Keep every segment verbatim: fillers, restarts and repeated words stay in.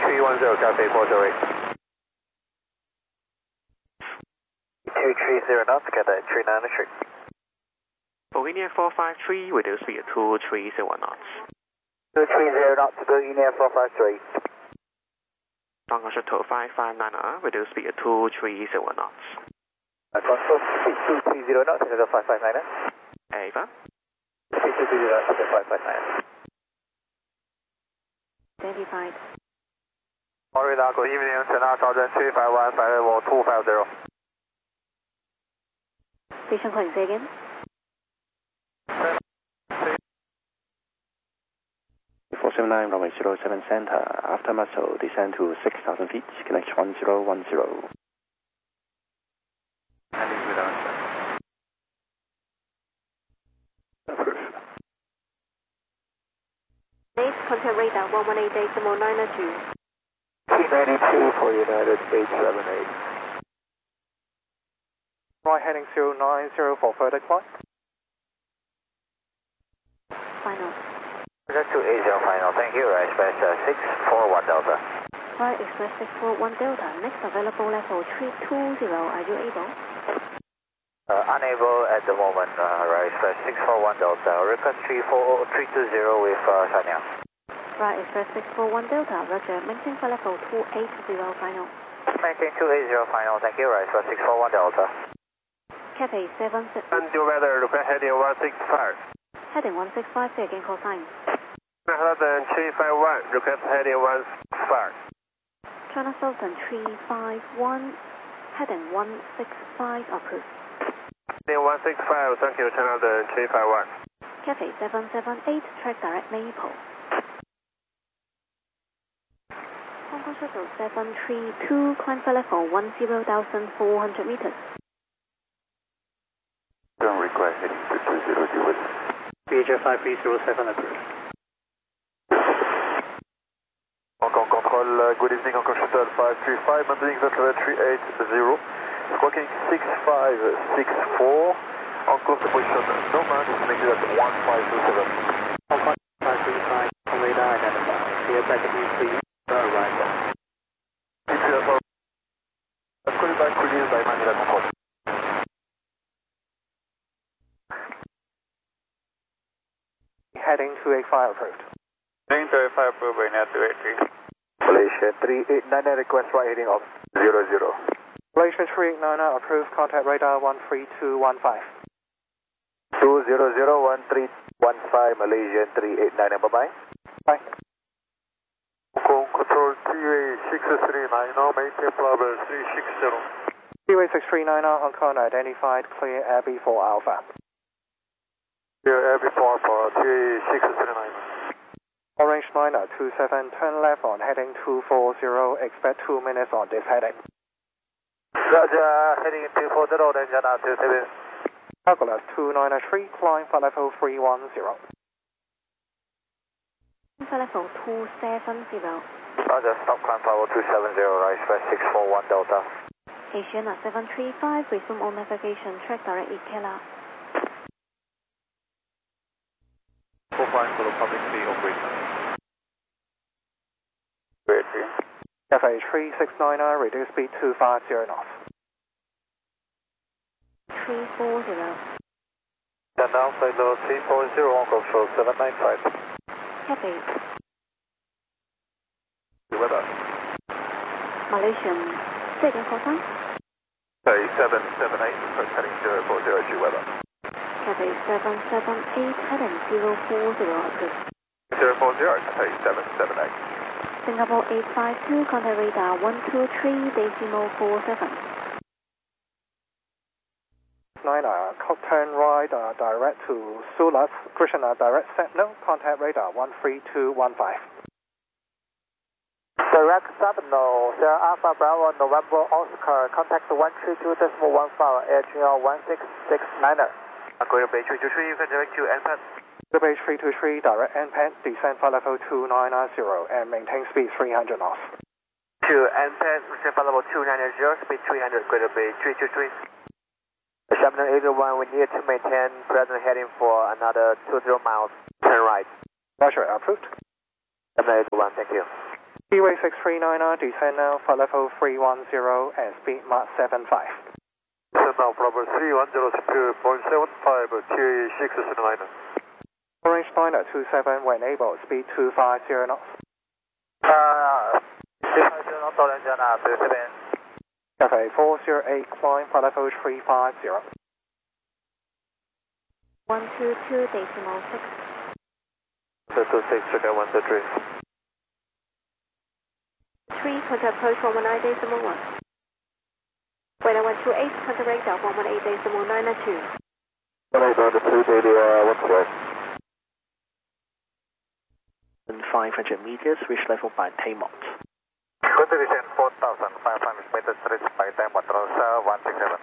three one zero, Cathay four zero eight. two three zero knots, Cathay three nine three. Bohemia four five three, reduce speed to two three zero knots. two three zero knots, Bohemia four five three. Concord Shuttle five five nine R, reduce speed to two three zero knots. Concord speed two three zero knots, Canada five five nine. Ava. Speed two three zero knots, Canada five five nine. Identified. Florida, good evening, Chennai Southern three five one, flight level two five zero. Station calling, say again. four seven nine, runway zero seven center, after muscle, descend to six thousand feet, connect one zero one zero. Landing with answer. Approved. Base contact radar one one eight decimal nine two. T ninety-two for United eight seven eight. Right heading zero nine zero for further climb. Final. Project two eight zero final, thank you, right, express uh, six four one Delta. Right, Express six four one Delta, next available level three two zero, are you able? Uh, unable at the moment, uh, right, express six four one Delta, request three four three two zero with uh, Sanya. Right, Express six four one Delta, roger, maintain for level two eight zero final. Maintain two eight zero final, thank you, right, express six four one Delta. Cathay seven six. And your weather, request heading one six five. Heading one six five, say again, call sign. Southern three five one, request heading one five. China Southern three five one, heading one six five, approved. Heading one six five, thank you, China Southern three five one. Cathay seven seven eight, track direct Maple. Hong Kong Shuttle seven three two, climb for level one zero thousand four hundred meters. Don't require heading to two zero zero. B H F five three zero seven approved. Hong Kong Control, uh, good evening, Hong Kong Shuttle five three five, maintaining the level three eight zero. Squawking six five six four, on course to position Norman, estimated at one five two seven. Hong Kong five three five, on radar identified. Clear back at please, arrival. Call back, release by Manila Control. Heading two eight five approved. Heading two eight five approved, right now two eight three. Malaysia three eight nine request right heading off zero zero. Malaysia three eight nine approved, contact radar one three two one five. two zero zero one three one five, Malaysia three eight nine, bye bye. Bye. Hong Kong Control T A six three nine, maintain level three six zero. T A six three nine on corner identified, clear air B four Alpha. Clear air B four Alpha, T A six three nine. Orange Liner two seven, turn left on heading two four zero, expect two minutes on this heading. Roger, heading two four zero, then Jana two seven. Calculus two nine three, climb for level three one zero. For level two seven zero. Roger, stop climb for level two seven zero, right, express six four one Delta. Asiana seven three five, resume all navigation, track direct Ikela. Flying for the public sea operator. Cathay three six nine, reduce speed two five zero knots. three four zero. Stand down, flight level three four zero, on control seven nine five. Cathay. Weather. Malaysian, say again, call sign. Cathay seven seven eight, request heading zero four zero two weather. Cathay seven seven eight, heading zero four zero, approved. zero four zero, Cathay seven seven eight. Singapore eight five two, contact radar one two three decimal four seven. nine, uh, turn right, uh, direct to Sulas, Krishna, direct Sentinel, contact radar one three two one five. Direct Sentinel, Sierra Alpha Bravo November Oscar, contact one three two decimal one five, Air G L one six six niner. Go to Bay three two three, you can direct to N P A D. The Bay three two three, direct N P A D, descend for level two nine zero and maintain speed three hundred knots. To N P A D, descend for level two nine zero, speed three hundred, go to Bay three two three. Shamnon eight one, we need to maintain present heading for another two zero miles, turn right. Roger, approved. Shamnon eight one, thank you. Seaway six three nine R, descend now, flight level three one zero and speed Mach seven five. Descend now, Bravo three one zero speed point seven five, T A six nine. Orange Niner two seven when able, speed two five zero knots. Uh, two five zero knots, engine up, seven. Cafe four zero eight, climb flight level three five zero. one two two decimal six. two two six, trigger one two three. three, contact approach one one nine decimal one. Weather one two eight, contact radar one one eight decimal nine two. one eight nine two, daily, uh, what's right? five hundred meters, reach level by Taymont. Good to descend four thousand five hundred meters, reach by Taymont, Rosa one six seven.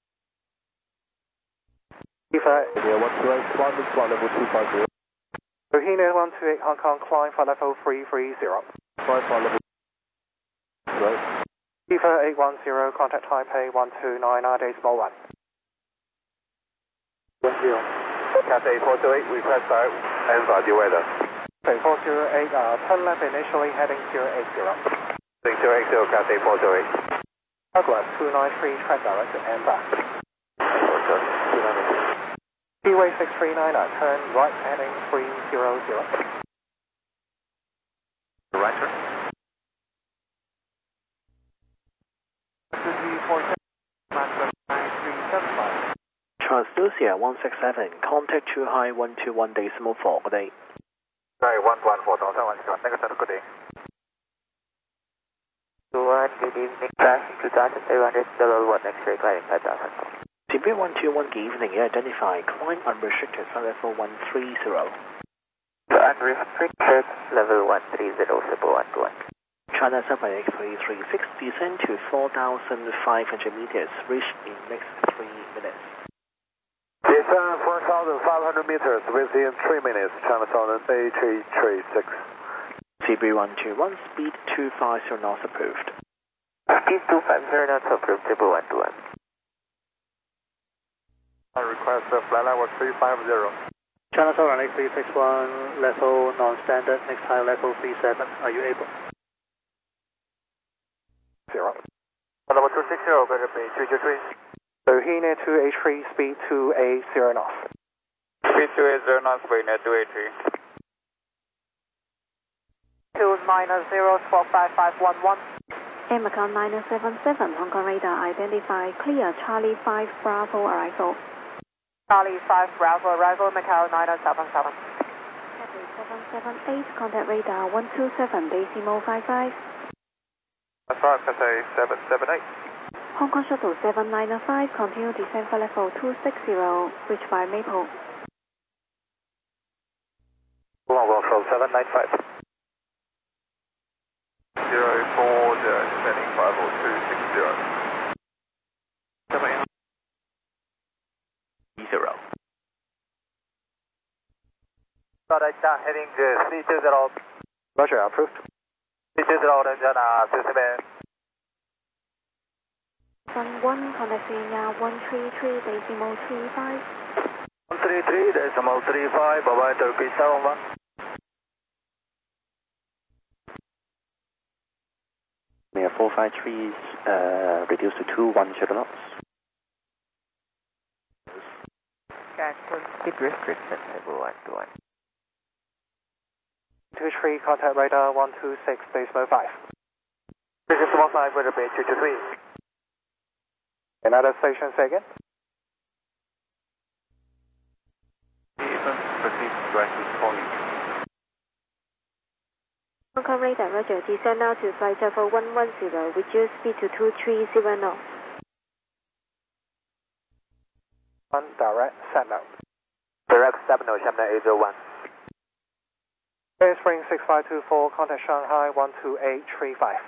Yeah, one two eight, climb is flight level two five zero. Rohini one two eight, Hong Kong, climb flight level three three zero. Climb flight level. Right. Eva eight one zero, contact Taipei one two nine R decimal one. one zero. Cathay four two eight, request out, and radio weather. Cathay four zero eight, uh, turn left initially heading zero eight zero. Heading zero eight zero, Cathay four zero eight. Douglas two nine three, track direct and back. two nine three. Seaway six three nine, uh, turn right heading three zero zero. Right turn. Translucia one six seven, contact two high one two one decimal four, good day. Right, one one four, thousand one seven, thank you sir, good day. One, good evening, traffic two thousand eight hundred, level one, X-ray, gliding five thousand. T B one two one, good evening, identify, climb unrestricted, flight level one three zero. Unrestricted, level one three zero, Cebu one two one. China seven X three three six, descend to four thousand five hundred meters, reach in next three minutes. Descend four thousand five hundred meters within three minutes, China Southern A three three six. T B one two one, speed two five zero knots approved. Speed two five zero knots approved, Cebu one two one. I request the flight level three five zero. China Southern eight three six one, level non-standard, next high level three seven, are you able? Zero. Level two six zero, better be two two three. Rohini two eight three, speed two eight zero knots. Speed two eight zero knots, Wayne two eight three. two minus zero, twelve five five one one. M account nine seven seven, Hong Kong radar identify, clear Charlie five Bravo arrival. Charlie five Bravo arrival, Macau nine seven seven. Cathay seven seven eight, contact radar one two seven decimal five five. That's right, Cathay seven seven eight. Hong Kong Shuttle seven nine five, continue descent for level two six zero, reach by Maple. Long Control seven nine five. zero four zero, descending five oh two six zero. seven Zero. Director heading three two zero. Roger, approved. three two zero, engine uh, system. Sun one, contact Sierra one three three decimal three five. one three three decimal three five, bye bye, Turkey seven one. We have four five three, uh, reduced to two one zero knots. Cancel speed restriction, Cebu one two one. two three, contact radar one two six decimal five. This is one five, better be two two three. Another station, say again. Proceed to access point. Hong Kong radar, roger, descend now to flight level one one zero, reduce speed to two three zero knots. One direct, set now. Direct seven oh, Shanghai eight zero one. Air Spring six five two four, contact Shanghai one two eight three five.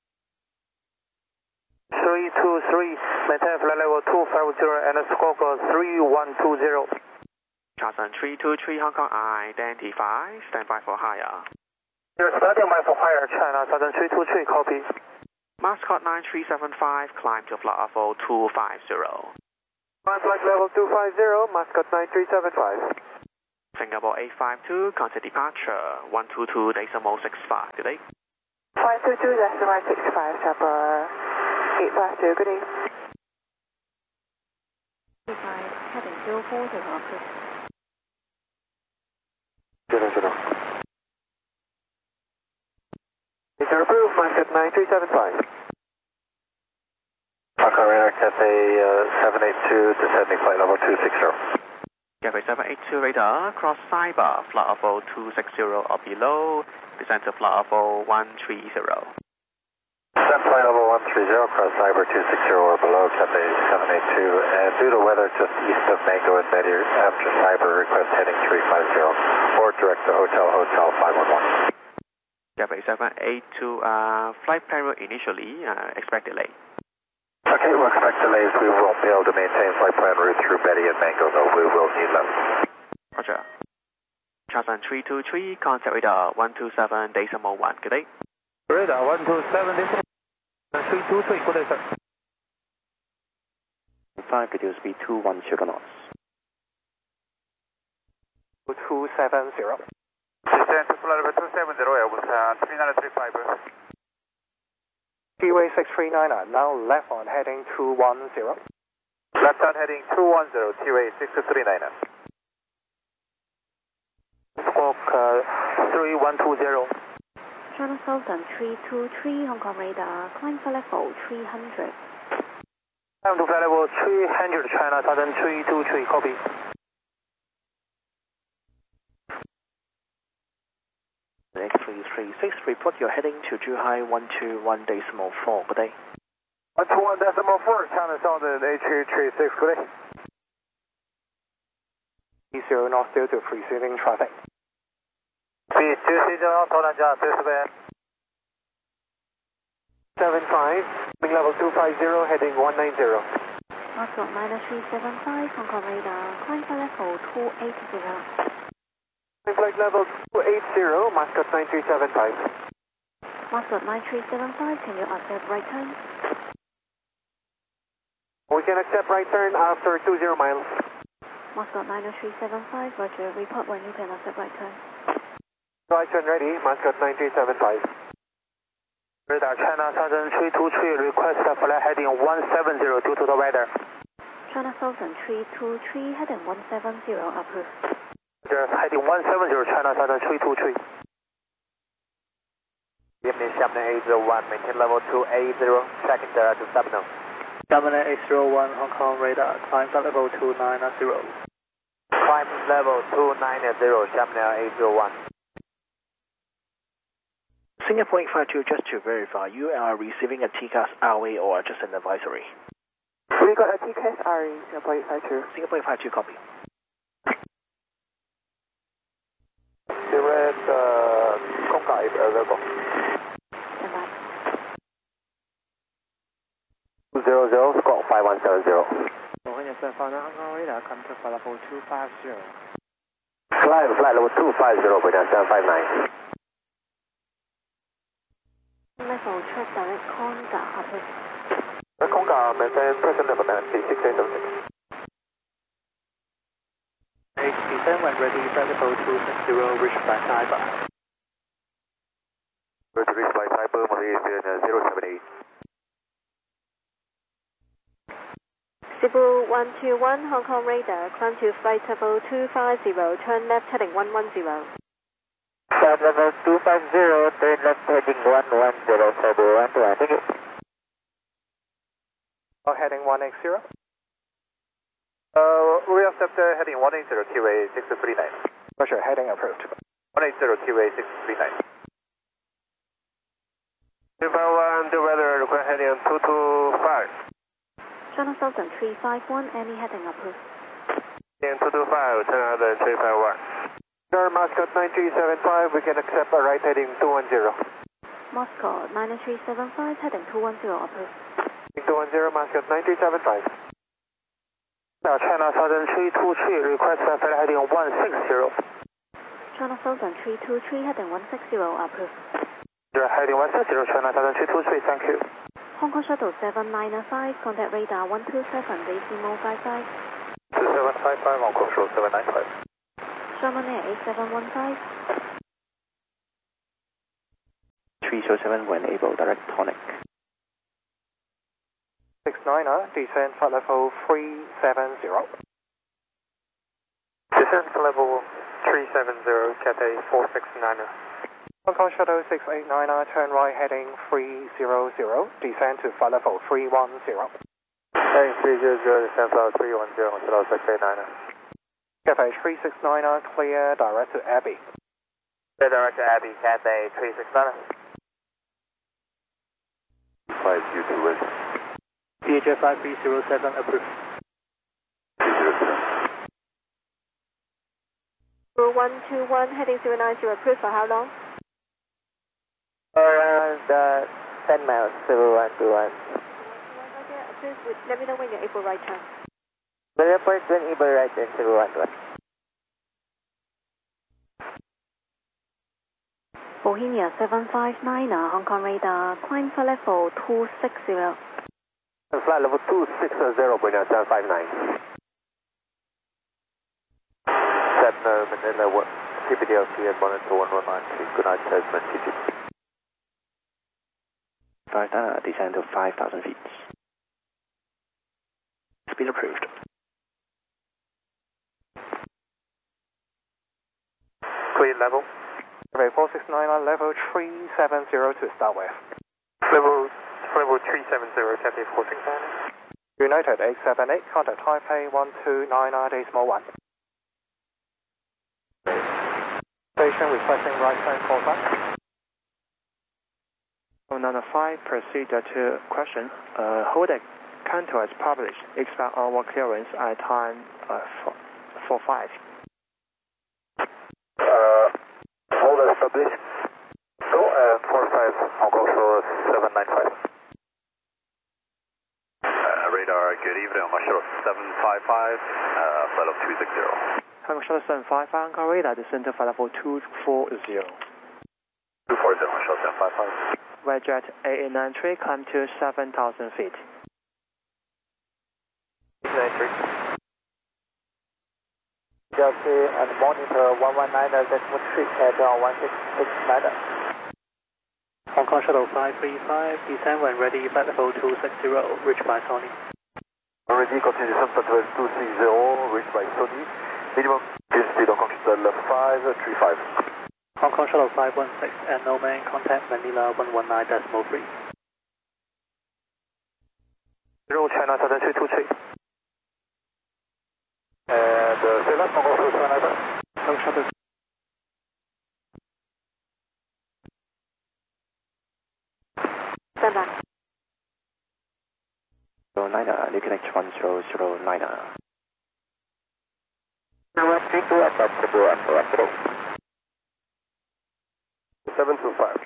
three two three, maintain flight level two five zero and score for three one two zero. Johnson three two three Hong Kong identify, stand by for higher. You're standing by for higher, China Southern three two three, copy. Mascot nine three seven five, climb to flight level two five zero. Flight level two five zero, Mascot nine three seven five. Singapore eight five two, contact departure one two two decimal six five, good day. five two two, S M R sixty-five, Chopper eight five two, good evening. heading zero four zero, approve. Zero zero. Is there approved, Microjet nine three seven five? Hawker Radar Cathay uh, seven eight two, descending flight level two six zero. Cathay seven eight two radar, cross Cyber, flight level two six zero or below, descend to flight level one three zero. Descent flight level one three zero, cross Cyber two six zero or below, Cathay seven eight two, and due to weather just east of Mango and Meteor, after Cyber, request heading three five zero, or direct to Hotel Hotel five one one. Cathay seven eight two, uh, flight plan route initially, uh, expect delay. Okay, we'll expect delays. We won't be able to maintain flight plan route through Betty and Mango, though we will need them. Roger. Charleston three two three, contact radar one two seven, decimal one, good day. Radar one two seven, decimal three two three, good day, sir. five, reduce speed two one zero knots. two seven zero. Descend to flight level two seven zero, Airbus uh, three nine three five. T-way six three nine, now left on heading two one zero. Left on heading two one zero, T-way six three nine. Squawk uh, three one two zero. China Southern three two three, Hong Kong radar, climb for level three hundred. Climb to flight level three hundred, China Southern three two three, copy. X three three six, report your heading to Zhuhai one two one decimal four, good day. one two one decimal four, China Southern H three six, good day. zero north due to preceding traffic. Speed two three zero, Tonan Jia, seven five, wing level two five zero, heading one nine zero. Moscow minus three seven five, Hong Kong radar, climb for level two eight zero. Flight level two eight zero, Moscow nine three seven five. Moscow nine three seven five, can you accept right turn? We can accept right turn after two zero miles. Moscow nine three seven five, roger, report when you can accept right turn. Right turn ready, Moscow nine three seven five. Radar China Southern three two three, request flight heading one seven zero due to the weather. China Southern three two three, heading one seven zero, approved. Heading one seven zero, China Southern three two three. Evening Shamna eight zero one, maintain level two eight zero, tracking the to Sabino. Shamna eight zero one, Hong Kong radar, climb flight level two nine zero. Climb level two nine zero, Shamna eight zero one. Singapore eight five two, just to verify, you are receiving a T C A S R A or just an advisory? We got a T C A S R A, Singapore eight five two. Singapore eight five two, copy. Direct uh, Kongkai available. Stand by. two zero zero, squawk five one seven zero. Hong Kong radar, come to flight level two five zero. Climb flight level two five zero, Beijing seven five nine. Level check direct Conga, approved. Kongkai, maintain present level ninety six eight seven six. Descend when ready, flight level two six zero, reach by Cyber. Ready to reach by Cyber, Malaysian zero seven eight. Cebu one two one, Hong Kong radar, climb to flight level two five zero, turn left heading one one zero. Flight level two five zero, turn left heading one one zero, Cebu one two one, thank you. Oh, heading one eight zero. Uh, we accept uh, heading one eight zero, Q A six three nine. Roger, heading approved. one eight zero, Q A six three nine. two five one, the weather, request heading two two five. China Southern three five one, any heading approved. Heading two two five, China Southern three five one. Sir, Moscow nine three seven five, we can accept a right heading two one zero. Moscow nine three seven five, heading two one zero, approved. two one zero, Moscow nine three seven five. Now China Southern three two three, request flight heading one six zero. China Southern three two three, heading one six zero, approved. Heading one six zero, China Southern three two three, thank you. Hong Kong Shuttle seven nine five, contact radar one two seven, decimal five five. two seven five five, Hong Kong Shuttle seven nine five. Sherman Air eight seven one five. three zero seven when able, direct tonic. six niner, descend flight level three seven zero. Descend to level three seven zero, Cathay four six niner. Hong Kong Shuttle six eight niner, turn right heading three zero zero, descend to flight level three one zero. Heading three zero zero, descend flight three one zero, Shuttle six eight niner. Cathay three six niner, clear direct to Abbey. Clear direct to Abbey, Cathay three six niner. five U two West. D H F five three zero seven approved. one two one, heading zero nine zero, approved for how long? Around uh, ten miles, zero one two one. Okay, approved. Let me know when you're able right turn. Will report when able right turn, zero one two one. Bohemia seven five niner, Hong Kong radar, climb for level two six zero. Flight level two six zero, Bohemia seven five nine. Set no, Manila what? C B D L C at monitor one one nine three. Good night, Tasman T G. Five niner, descend to five thousand feet. Speed approved. Clear level. Cathay four six niner, level three seven zero to start with. Level, level three seven zero, Cathay four six niner. United eight seven eight, contact Taipei one two nine nine decimal one. Station requesting right turn call back. On number five, proceed to question. Uh, hold a contour as published. Expect our clearance at time uh, four five. Uh, hold as published. Go uh, four five, Hong Kong Shore seven nine five. Uh, radar, good evening, Hong Kong Shore seven five five, uh, flight of two six zero. Hong Kong Shore seven five five, Hong Kong radar, descend to flight level two four zero. two four zero, Hong Kong Shore seven five five. Wedjet A eight nine three, climb to seven thousand feet. eight nine three. Delta and monitor one one nine decimal three at one six six niner. Hong Kong Shuttle five three five, descend when ready, flight level two six zero, reached by Sony. Already continue descent flight level two six zero, reached by Sony. Minimum speed Hong Kong Shuttle five three five. Hong Kong Shuttle five one six and no man, contact Manila one one nine decimal three. Zero China Southern three two three. And uh, say last Hong Kong Shuttle seven nine five. Hong Kong Shuttle Stand by. zero niner, new connect one zero zero niner. seven two five.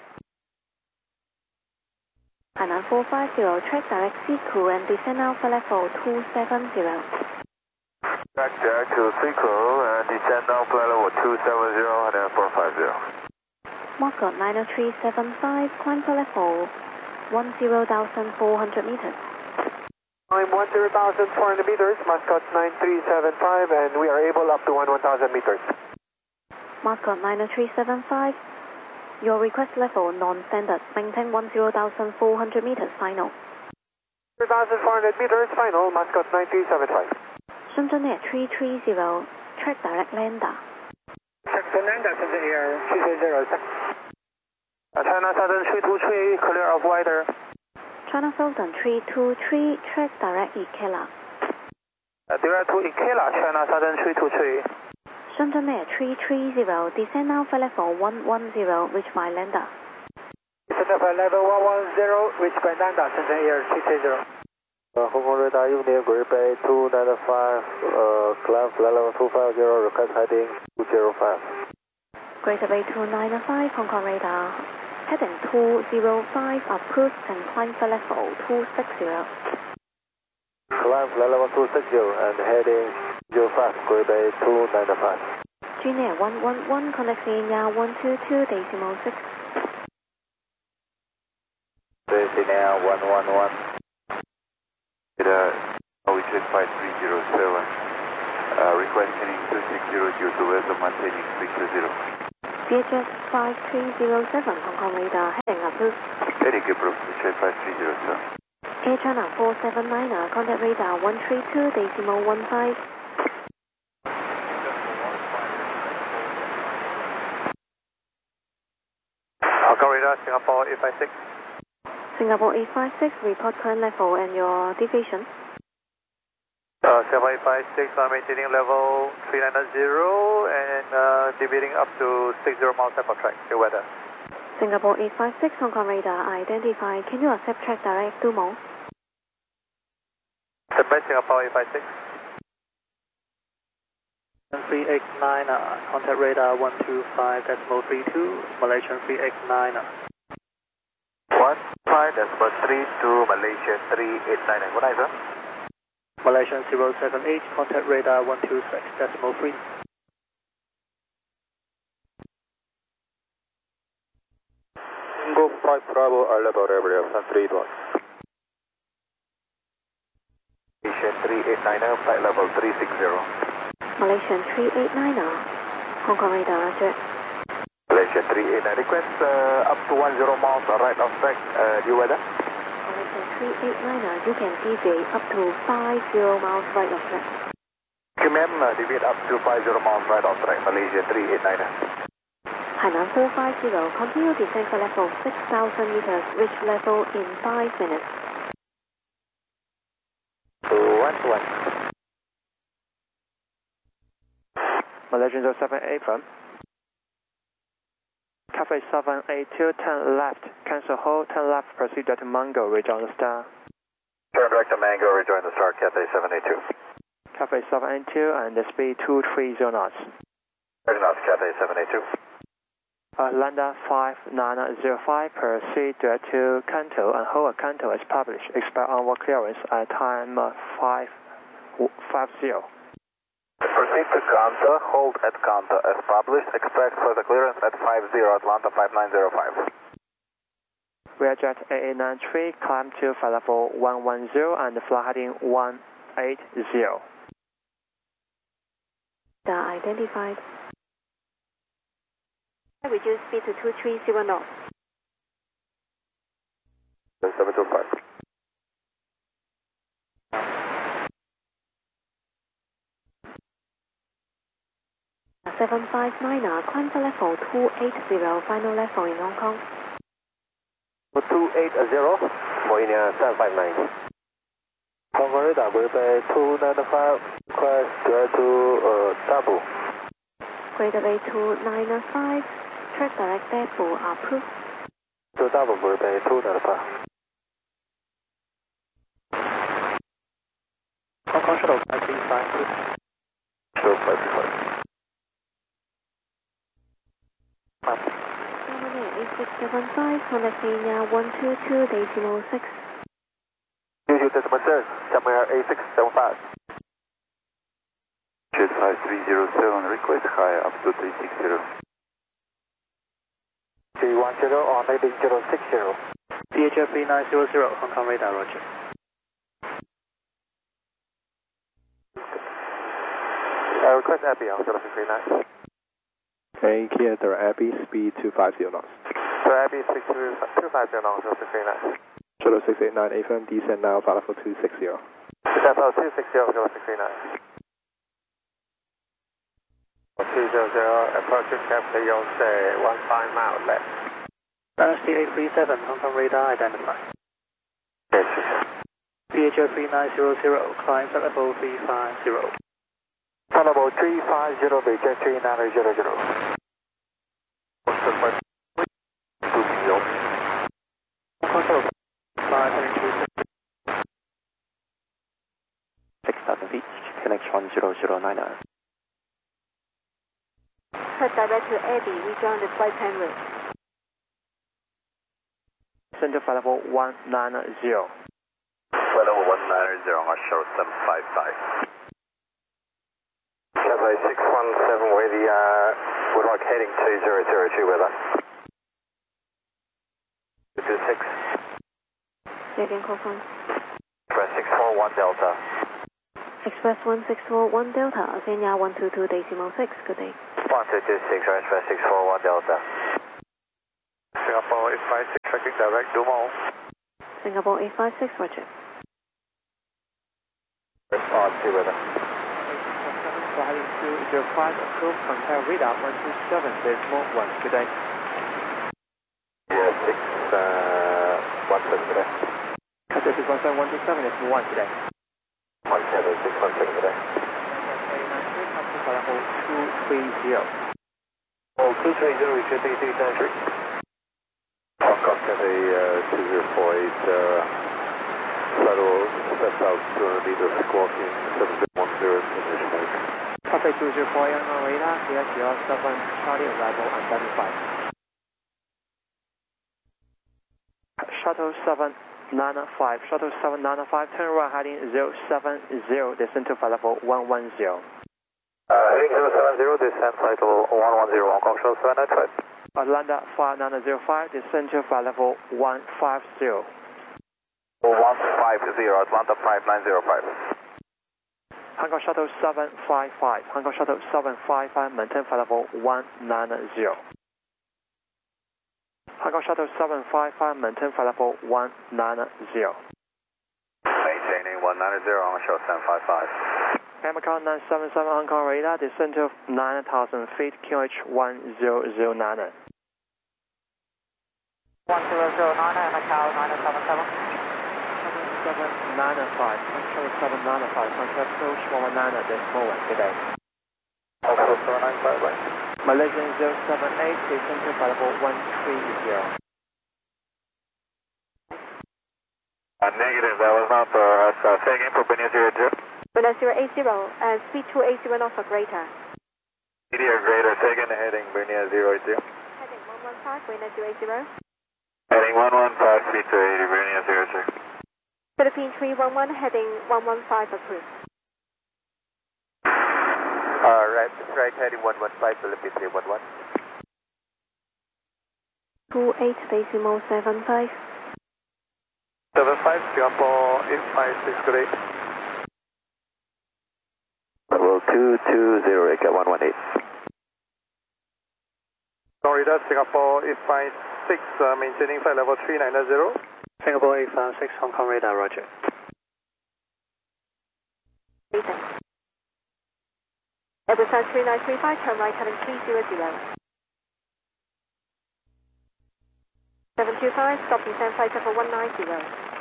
Hainan four five zero, track direct C crew and descend now for level two seven zero. Track direct to Seco and descend down flight level two seven zero and four five zero. Moscow nine oh three seven five, climb for level one zero thousand four hundred meters. I'm one zero thousand four hundred meters, Mascot nine three seven five, and we are able up to one one thousand meters. Moscow nine oh three seven five, your request level non-standard, maintain one zero thousand four hundred meters, final. one thousand four hundred meters, final, Mascot nine three seven five. Shenzhen Air three three zero, track direct lander. Track to lander, Shenzhen Air three three zero. China Southern three two three, clear of wider. China Southern three two three, track direct Ikela. Uh, direct to Ikela, China Southern three two three. Shenzhen Air three three zero, descend now for level one one zero, reach by lander. Descend for level one one zero, reach by lander, Shenzhen Air three three zero. Uh, Hong Kong radar, Union Great Bay two nine five, uh, climb flight level two five zero, request heading two zero five. Greater Bay two nine five, Hong Kong radar. Heading two zero five, approved and climb for level two six zero. Climb flight level two six zero and heading zero five, Great Bay two nine five. Junior one one one, contact Senior one two two decimal six. Senior one one one. Uh, Norwegian five three zero seven. Uh, request heading two six zero due to weather maintaining three two zero. V H S five three zero seven, Hong Kong radar, heading approved. Very good, bro. V H S five three zero seven. Air China four seven niner, contact radar one three two decimal one five. Hong Kong radar, Singapore eight five six. Singapore eight five six, report current level and your deviation. Uh, Singapore eight five six, I'm maintaining level three nine zero and uh, deviating up to six zero miles per track. Your weather. Singapore eight five six, Hong Kong radar, identify. Can you accept track direct two more? Submit Singapore eight five six. three eight nine, uh, contact radar one two five decimal three two, Malaysian three eight nine. one five decimal three two, Malaysia three eight nine. Good night, sir. Malaysian zero seven eight, contact radar one two six decimal three. Go five Bravo, our level area of three one. Malaysian three eight nine, flight level three six zero. Malaysian three eight niner, Hong Kong radar, roger. Malaysian three eight nine, request uh, up to one zero miles right of track, uh, due weather. Malaysian three eight niner, you can deviate up to five zero miles right of track. Okay, ma'am, uh, deviate up to five zero miles right of track, Malaysia three eight nine. Hainan four five zero, continue descent for level six thousand meters, reach level in five minutes. one to one. Malaysian zero seven eight from Cafe seven eight two, turn left, cancel hold, turn left, proceed to Mango, rejoin the star. Turn direct to Mango, rejoin the star, Cafe seven eight two. Cafe seven eight two and the speed two three zero knots. thirty knots, Cafe seven eight two. Atlanta five nine zero five, proceed direct to Kanto and hold at Kanto as published. Expect onward clearance at time five fifty. Proceed to Kanto, hold at Kanto as published. Expect further clearance at five zero, Atlanta five nine zero five. Rearjet A A nine three, climb to flight level one one zero and fly heading one eight zero. Radar identified. Reduce speed to two three zero knots. seven two five. seven five niner, climb to level two eight zero, final level in Hong Kong. two eight zero, for India seven five nine. Hong Kong radar will be two nine five, request direct to uh, double. Greater Bay two nine five, track direct therefore approved. To double will be two nine five. Hong Kong shuttle five three five. Shuttle five three five. eight six seven five, contact Kenya one two two decimal six. two two decimal six, somewhere eight six seven five. Jet five three zero seven, request high up to three six zero. three one zero on landing zero six zero. V H F three nine zero zero, Hong Kong radar, roger. Uh, request Abby on zero six three nine. Okay, Kia to Abbey, speed two five zero knots. So Abby six two five zero on zero six three nine. Shuttle six eight nine A F M, descend now, flight level two six zero. Descent level two six zero, zero six three nine. two zero zero, approaching Capital Yonsei, one five mile left. Dynasty eight three seven, Hong Kong radar identified. Yes, V H F three nine zero zero, climb at level three five zero. level three five zero, V H F three nine zero zero. six thousand feet, connect one zero zero nine nine. Head direct to Abbey, rejoin the flight plan route. Center flight level one nine zero. Flight level one nine zero, on short seven five five. Cafe six one seven, with the, uh, would like heading two zero zero two with us. two six. Again, call phone. Press six four one Delta. Express one six four one Delta, Kenya one two two decimal six, good day. one two two six, Express six four one Delta. Singapore eight five six, tracking direct, Dumo. Singapore eight five six, roger. On two weather. Heading two zero five, approved, contact radar one two seven decimal one, good day. Yeah, six, uh, one seven today. Contact six one seven one two seven decimal one, today. one seven six one seven today. Level two three zero. Oh, two three zero, we should be three nine three. Hong Kong Cathay uh, two zero four eight, uh, Saddle, left out two hundred meters, squawking seven zero one zero, finish make. Cathay two zero four eight on radar, here zero seven, Charlie arrival on seventy-five. Shuttle seven nine five, Shuttle seven nine five, turn right heading zero seven zero, descend to flight level one one zero. Uh, heading zero seven zero, descend flight level one one zero, Hong Kong Shuttle seven nine five. Atlanta five nine zero five, descend to flight level one five zero. one five zero, Atlanta five nine zero five. Hong Kong Shuttle seven five five, Hong Kong Shuttle seven five five, maintain flight level one nine zero. Hong Kong Shuttle seven five five, maintain flight level one nine zero. Maintaining one nine zero, Hong Kong Shuttle seven five five. Macau nine seven seven Hong Kong radar, descend to nine thousand feet, Q H one zero zero nine. one zero zero nine, Macau nine seven seven. seven nine five, Shuttle seven nine five, contact approach one one nine, decimal one, good day. Also seven nine five, right? Malaysian zero seven eight, descend to flight level one three zero. Uh, negative, that was not for us. Uh, say again for Bernier zero zero. Bernier zero eight zero, uh, speed two eight zero knots or greater. Media greater, say again heading Bernier zero eight zero. Heading one one five, Bernier zero eight zero. Heading one one five, speed two eighty, Bernier zero zero. Philippine three one one, heading one one five, approved. Uh, right, right heading one one five, Philippine three one one. two eight decimal seven five. seven five, Singapore eight five six, good day. Level two two zero, Eka one one eight. Florida, Singapore eight five six, uh, maintaining flight level three nine zero. Singapore eight five six, Hong Kong radar, roger. Everson three nine three five, turn right heading three zero zero. seven two five, stop descend flight level one nine zero.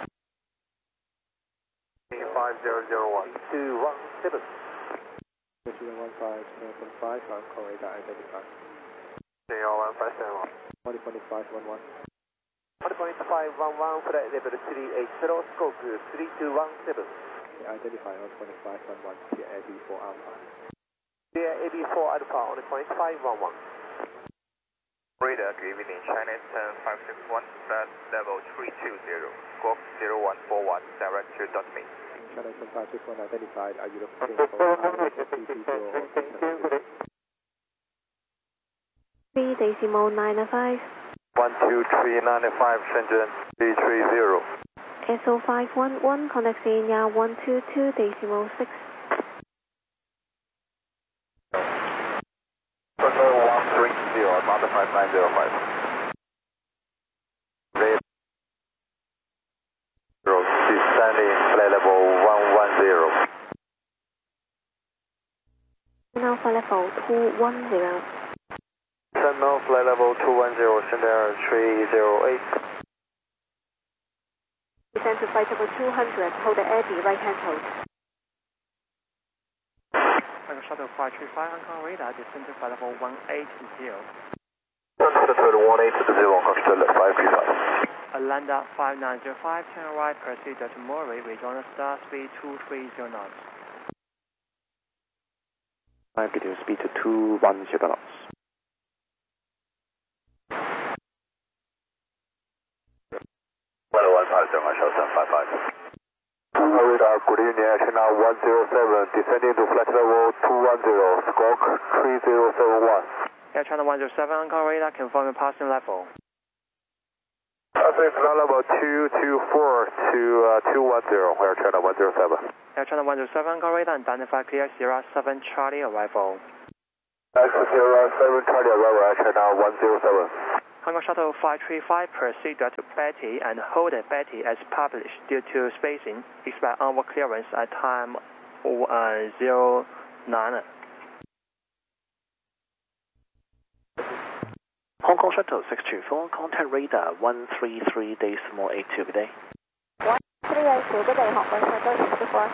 five zero zero one two one seven. zero one five seven five, Hong Kong radar identified. zero one five seven one. one point five one one. one point five one one, flight level three eight zero, scope three two one seven. Identify one point five one one, P A B four Alpha. P A B four Alpha, one point five one one. Radar, good evening, China ten five six one, flight level three two zero, squawk zero one four one, direct to dot me. China ten five six one identified, are you looking for either P P zero or P three decimal nine five. one two three nine five, Shenzhen three three zero. S O five one one, connect Kenya one two two decimal six. one three zero, Atlanta five nine zero five. Descending flight level one one zero. Now flight level two one zero. Sentinel flight level two one zero, Shenzhen three zero eight. Descend to flight level two hundred, hold the Eddie, right hand hold. Hong Kong Shuttle five three five, Hong Kong radar, descend to flight level one eight zero. one eight zero, Hong Kong Shuttle five three five. Atlanta five nine zero five, turn right, proceed to Murray, rejoin star speed two three zero knots. Climb reduce speed to two one zero knots. one five zero, Marshall seven five five. Radar, good evening, action now one zero seven, descending to flight level two one zero, squawk three zero seven one. Air China one zero seven, Hong Kong radar, confirm your passing level. Passing With flight level two two four to uh, two one zero, Air China one zero seven. Air China one zero seven, Hong Kong radar, identify clear Sierra seven Charlie arrival. Access Sierra seven Charlie arrival, Air China one zero seven. Hong Kong Shuttle five three five, proceed to Betty and hold at Betty as published due to spacing. Expect onward clearance at time uh, zero nine. Hong Kong Shuttle six two four, contact radar one three three decimal eight two, good day. one three eight two, good day, Hong Kong Shuttle six two four.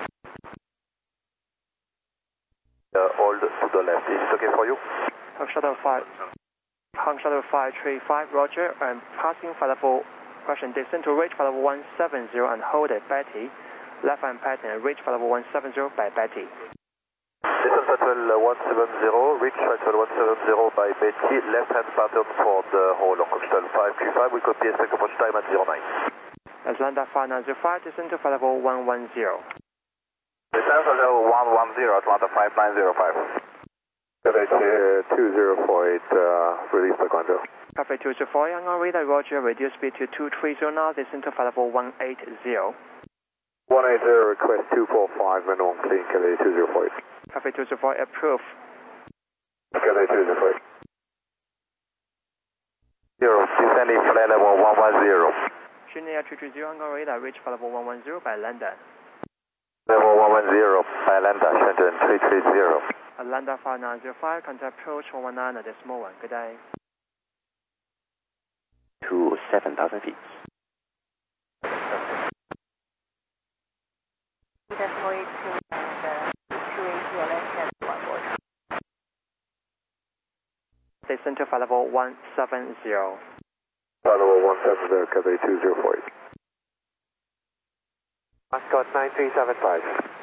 Uh, hold to the left, is it okay for you? Hong Shuttle five, Hong Shuttle five three five, Roger, and passing flight level, question descend to reach flight level one seven zero and hold at Betty. Left hand pattern, reach flight level one seven zero by Betty. Descend Fatwell one seven zero, reach Fatwell one seven zero by Betty, left hand pattern for the whole Hong Kong Shuttle five three five, we copy expect approach time at zero nine. Atlanta five nine zero five, descend to flight level one one zero. Descend Fatwell one one zero, Atlanta five nine zero five. two zero four eight, uh, release the control. Cafe two zero four, Hong Kong radar, Roger, reduce speed to two three zero now, descend to flight level one eight zero. one eight zero, request two four five, minimum clean, Cafe two zero four eight. Cafe two zero four, approve. Cafe two zero four eight. Zero, descending flight level one one zero. Junior three three zero, Hong Kong radar, reach flight level one one zero by London. Level one one zero, by Lambda, Shenzhen three three zero. Atlanta five nine zero five, contact approach one one nine, decimal one, good day. To seven thousand feet. Decimal eight two and uh, two eight zero, left hand one four. Descend to flight level one seven zero. Flight level one seven zero, Cafe two zero four eight. Ascot nine three seven five.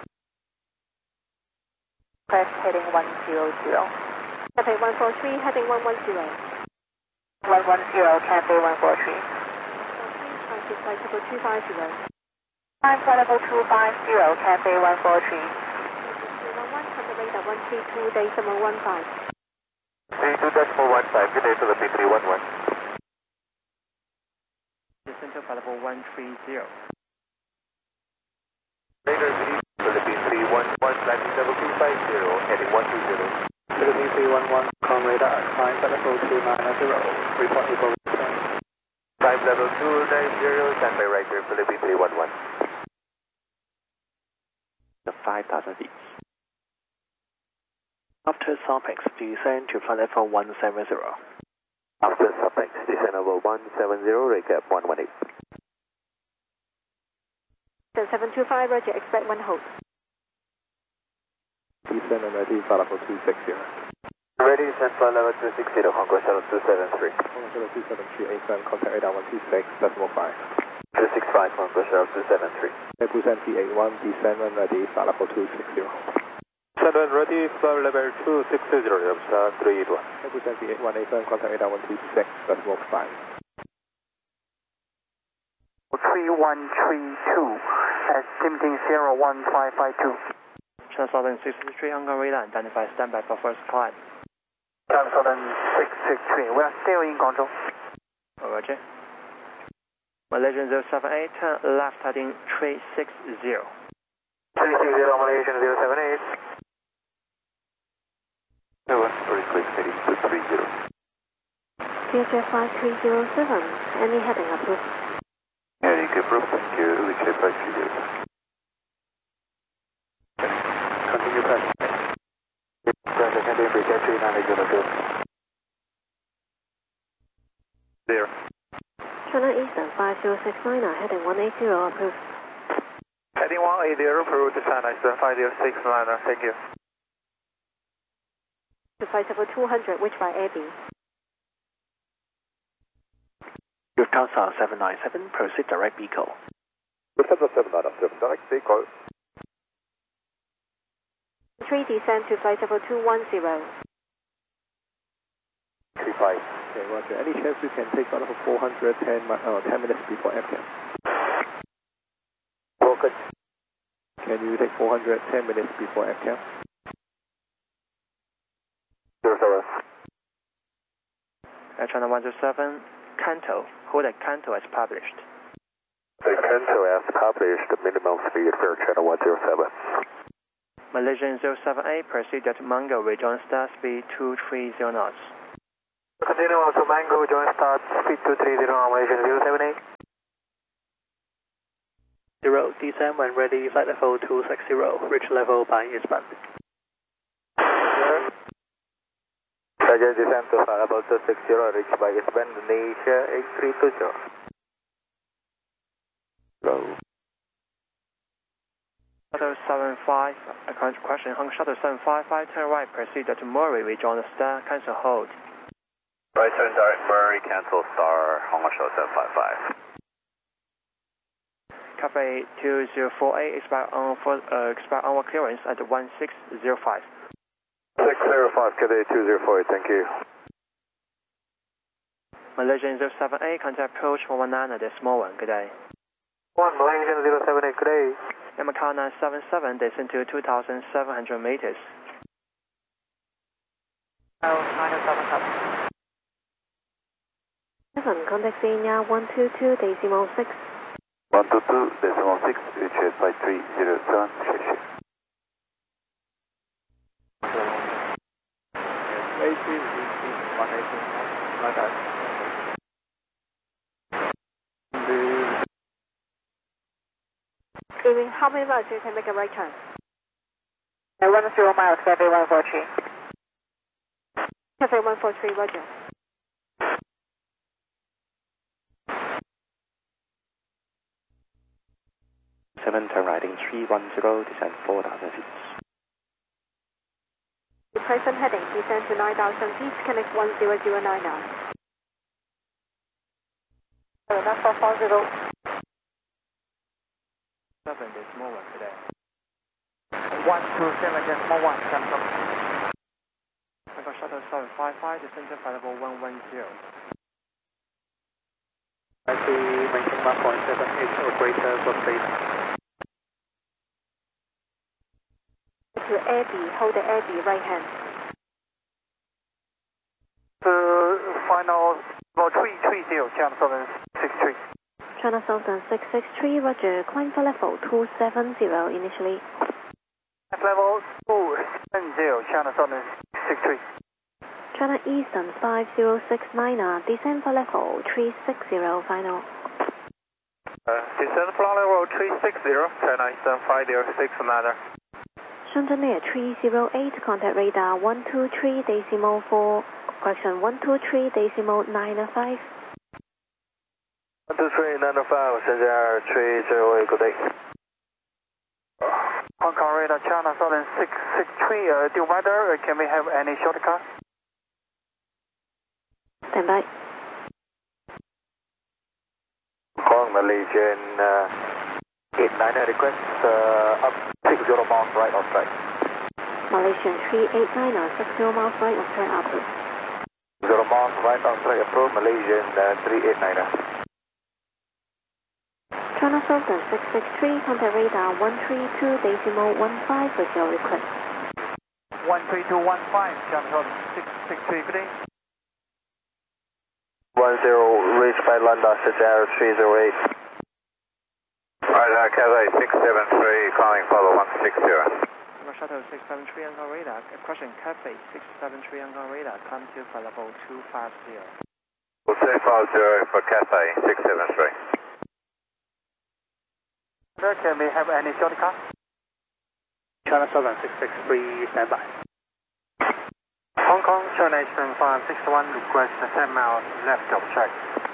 Press heading one zero zero. Cathay one four three, heading one one zero. one one zero, Cathay one four three. Time to flight level two five zero. Time flight level two five zero, Cathay one four three. three one one, contact radar one three two decimal one five. three two decimal one five, good day to the P three one one. Descend to flight level one three zero. Radar release to the P three one one, landing level two five zero, heading one two zero. To the B three one one, com radar, climb flight level two nine zero, report equal return. Climb level two nine zero, standby right here for the P three one one. The five thousand feet. After SARPEX, descend to flight level one seven zero. After SARPEX, descend level one seven zero, recap one one eight. seven two five, Roger, expect one hold. Descend and ready, flight level two six zero. Ready, descend flight level two six zero, Hong Kong Shuttle two seven three. Hong Kong Shuttle two seven three, A seven, contact radar one two six, decimal five. two six five, Hong Kong Shuttle two seven three. Busan T eight one, descend and ready, flight level two six zero. Descend and ready, flight level two six zero, Busan three eight one. Busan T eight one, A seven, contact radar one two six, decimal five. three one three two, estimating zero one five five two. China Southern six six three, Hong Kong radar, identify standby for first climb. China Southern six six three, we are still in control. Roger. Malaysian zero seven eight, left heading three six zero. three six zero, Malaysian zero seven eight. Seven, request heading two three zero. C H F five three zero seven, any heading approved. Heading approved, thank you, request five three zero. Continue pressing. Press the heading, request three nine zero zero. Zero. China Eastern five zero six nine, heading one eight zero, approved. Heading one eight zero, approved, China Eastern five zero six nine, thank you. To flight level two hundred, which by Abbey. Lufthansa seven nine seven, proceed direct vehicle. Lufthansa seven nine seven, direct vehicle. three descend to flight level two one zero. three five. Okay, roger. Any chance we can take out of four hundred, ten, uh, ten minutes before F C A M? Broken. Can you take four hundred, ten minutes before F C A M? Air China one zero seven, Kanto. Hold at Kanto as published. The Kanto as published, minimum speed for channel one zero seven. Malaysian zero seven eight, proceed at Mango, rejoin start speed two three zero knots. Continue to Mango, join start speed two three zero on Malaysian zero seven eight. Zero, descend when ready, flight level two six zero, reach level by eastbound. Roger, descend to flight level two six zero, reach by eastbound, Indonesia eight three two zero. Low. Shuttle seven five, uh, question, Hong Shuttle seven five five, turn right, proceed to Murray, rejoin the star, cancel hold. Right turn direct Murray, cancel star, Hong Kong Shuttle seven five five. Cafe two zero four eight, expect on for, uh, expect onward clearance at one six zero five. six zero five, K D two zero four eight, thank you. Malaysian zero seven eight, contact approach one one nine at the small one, good day. one Malaysian zero seven eight, good day. Yamaha nine seven seven, descend to two thousand seven hundred meters. Oh, nine seven seven. seven, contact Xenia one two two decimal six. one two two decimal six, reach five three zero seven, shake shake. In how many miles you can make a right turn? Uh, one zero miles, Cafe one four three. Cafe one four three, roger. seven, turn riding three one zero, descend four thousand feet. Present heading, descend to nine thousand feet, connect one zero zero nine now. Uh, that's for four zero. seven, the small one today. one two seven, decimal one, cancel. Hong Kong Shuttle seven five five, descend to flight level one one zero. I see, maintain one point seven eight, operator for space. To Abbey, hold the Abbey right hand. To final level three three zero, channel seven six three. China Southern six six three, roger, climb for level two seven zero initially. At level two seven zero, channel seven six three. China Eastern five zero six nine, descend for level three six zero final. Uh, descend for level three six zero, China Eastern five zero six nine. Chantineer three zero eight, contact radar one two three decimal four, correction one two three decimal nine five. one two three nine five, Chantineer three zero eight, good day. Hong Kong radar, China Southern six six three, uh, due weather, can we have any shortcut? Stand by. Hong Kong Malaysian uh, eight nine request, uh, up six zero miles right of track. Malaysian three eight nine, sixty miles right of track approach. zero miles right of track approach, Malaysian uh, three eight nine. China Southern six six three, contact radar one three two decimal one five with your request. one three two one five, China Southern six six three, good day. one zero, reach by London, Chantineer three zero eight. Right, uh, Cathay six seven three, calling follow one six zero. Hong Kong Shuttle six seven three, Hong Kong radar, question, Cafe six seven three, Hong Kong radar, climb to flight level two five zero. We'll say five zero for Cathay six seven three. Sir, can we have any shortcut? China Southern six six three, stand by. Hong Kong, China Eastern five six one, request ten miles left of track.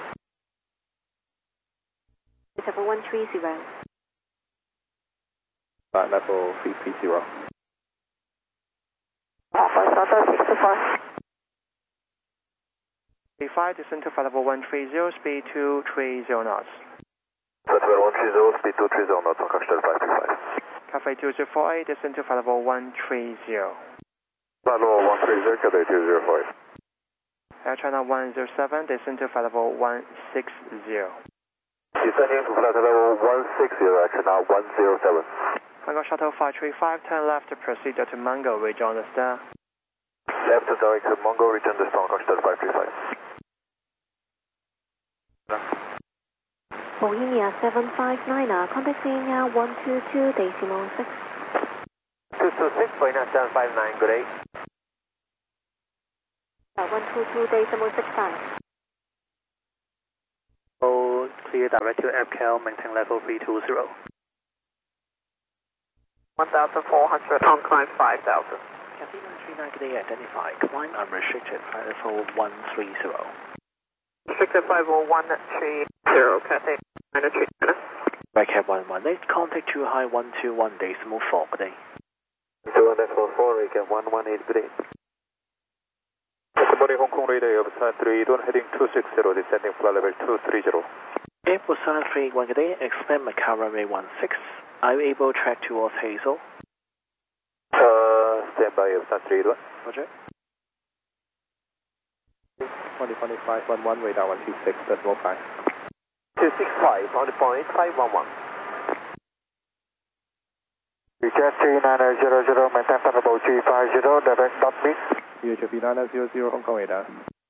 Level one three zero. Flight level three three zero. Alpha Delta six two four. B five, descend to flight level one three zero, speed two three zero knots. Flight level one three zero, speed two three zero knots, Hong Kong Shuttle five three five. Cafe two zero four eight, descend to flight level one three zero. Flight level one three zero, Cathay two zero four eight. Air China one zero seven, descend to flight level one six zero. Descending to flight level one six zero, China one zero seven. Hong Kong Shuttle five three five, turn left to proceed to Mango, rejoin the star. Left to direct to Mongo, return to Hong Kong Shuttle five three five. Bohemia seven five nine, contact Sierra one two two decimal six. two two six, Bohemia seven five nine, good day. one two two decimal six five. Oh, clear direct to Abcal, maintain level three two zero. one thousand four hundred, on climb five thousand. Cathay nine three nine, good day, identify, climb unrestricted, flight level one three zero. Restricted five oh one three zero, Cathay nine three nine. Redcap one one eight, contact two high one two one decimal four, good day. two one four four, Redcap one one eight, good day. Good morning, Hong Kong radar, Yabsan three one, heading two six zero, descending flight level two three zero. Airbus seven three one, good day, expect Macau runway one six. Are you able to track towards Hazel? Uh, stand by, Yabsan three one. Roger. twenty twenty-five one one, radar one two six, decimal five. two six five, on the point, five one one. Request three nine zero zero, maintain flight level three five zero, direct dot me. U H B nine zero zero, Hong Kong radar.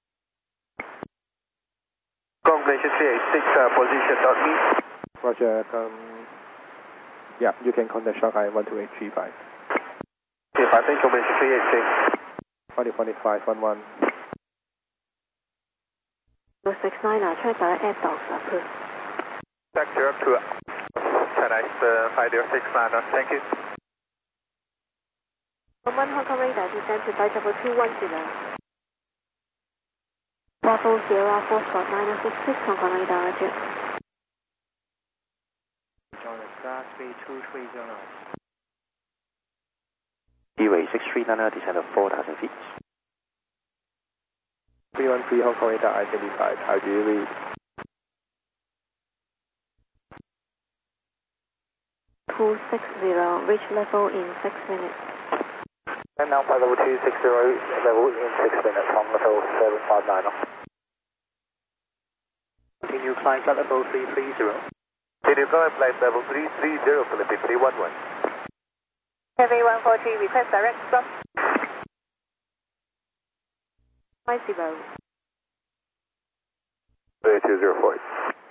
Congratulations three eight six, uh, position dot me. Roger, um, yeah, you can contact Shanghai one two eight three five. Okay, I think Congratulations three eight six. twenty twenty-five one one. zero six nine, tracker at dogs approved. Sector up to Chennai uh, five zero six nine, thank you. one one Hong Kong radar, descend to flight level two one zero. Bravo Sierra four Scott nine six six, Hong Kong radar, roger. John Star three two three zero nine. Leeway six three nine, descend of four thousand feet. three one three Hong Kong radar identified. How do you read? two six zero, reach level in six minutes. And now flight level two six zero, level in six minutes, on level seven five nine. Continue climb flight level three three zero. Continue climb flight level three three zero, Philippine three one one. Heavy one four three, request direct stop. five zero. two zero four.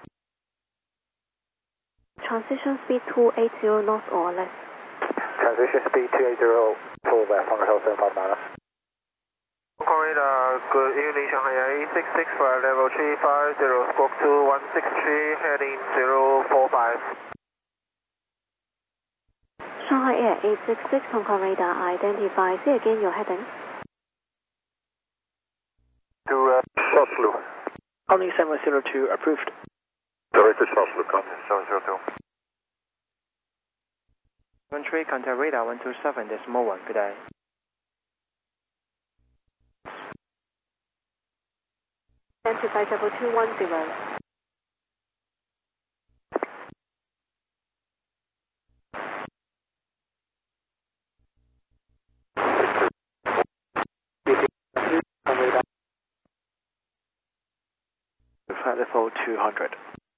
Transition speed two eighty knots or less. Transition speed two eighty, full left, on level seven five nine. Hong Kong radar, good evening, Shanghai eight six six, flight level three five zero, squawk two one six three, heading zero four five. Shanghai Air eight six six, Hong Kong radar identify. Say again your heading. To uh, South Blue. Only seven zero two approved. Direct to South Blue, contact seven zero two. One three, contact radar one two seven, decimal one, good day. Descend to flight level two one zero. Flight level two hundred.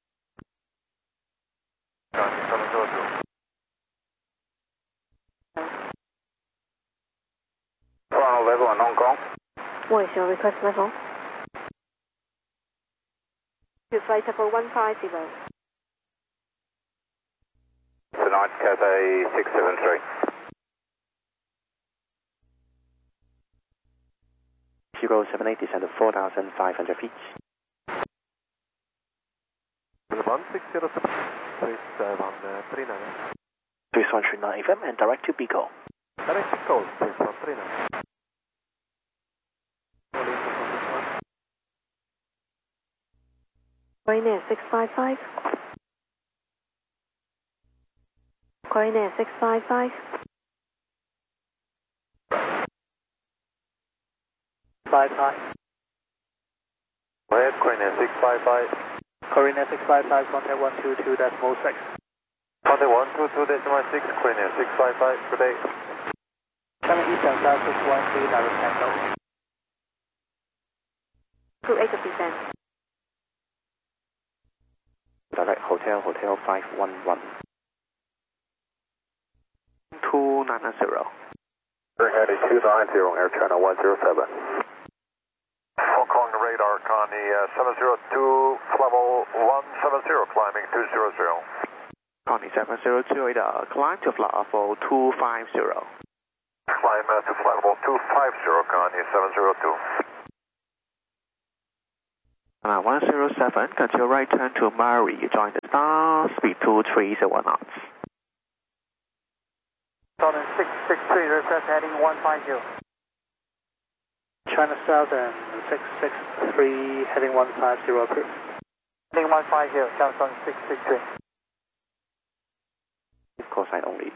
Final level on Hong Kong. What is your request level? To flight level one five zero. Tonight, Cathay six seven three. zero seven eight, descend of four thousand five hundred feet. one six zero seven, six seven three nine. three one three nine F M and direct to Bigo. Direct to call, six one three nine. Korean six five five. Korean six five five. Five five. Go ahead, Korean six five five. Korean six five five, contact one two two decimal six. Contact one two two decimal six, Korean six five five, good day. seven Eastern South six one three, direct tango. Crew eight percent. Direct Hotel, Hotel five one one. two nine zero. Heading two nine zero, Air China one zero seven. Hong Kong radar, con Connie uh, seven zero two, level one seven zero, climbing two zero zero. Connie seven zero two radar, climb to flight level two five zero. Climb uh, to flight level two five zero, Connie seven zero two. Uh, one zero seven, continue right turn to Murray, join the star, speed two three zero knots. Southern six six three, request heading one five zero. China Southern six six three, heading one five zero, approved. Heading one five zero, China Southern six six three. Cosine only.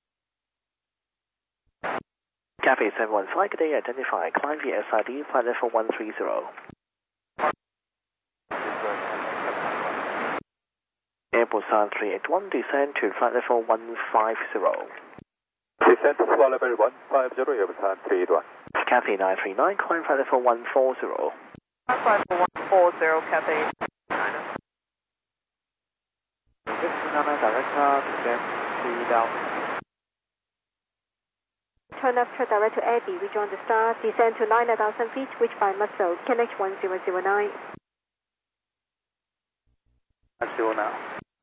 Cafe seven one flight, good day, identify, climb via S I D, flight level one three zero. Airbus three eight one, descend to flight level one five zero. Descend to flight level one five zero, Airbus three eight one. Cathay nine three nine, climb flight level one four zero. Flight level one four zero, Cathay China. Nana director, descend three down. Turn left, track direct to Eddie, rejoin the star, descend to nine thousand feet, reach by muscle, K N H one zero zero nine. Five zero now.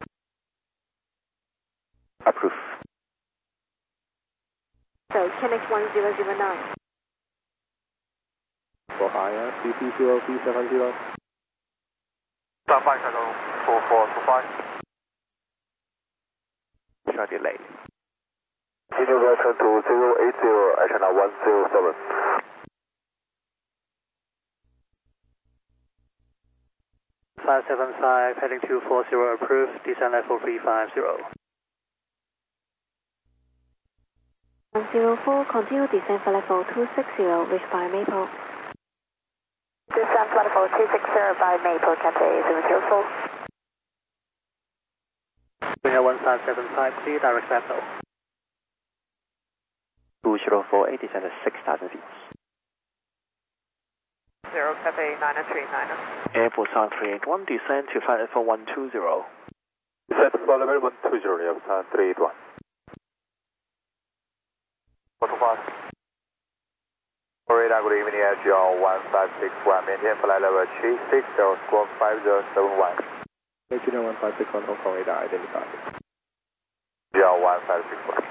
Approve. So, K N H one zero zero nine. For higher, C P zero three seven zero. Stand by, Channel four four two five. Short delay. Continue right turn to zero eight zero, Channel one zero seven. five seven five, heading two four zero, approved, descend level three five zero. one zero four, continue descend for level two six zero, reach by Maple. Descend flight level two six zero by Maple, Cathay zero zero four. We have one five seven five, clear, direct level. two zero four eight, descend to six thousand feet. Zero, Cathay nine three nine. Airbus three eight one, descend to flight level one two zero. Descend to flight level one two zero, Airbus three eight one. four two five. Radar, good evening, S G R one five six one, maintain flight level three six zero, squawk five zero seven one. Nigeria one five six one, Hong Kong radar identified. S G R one five six one.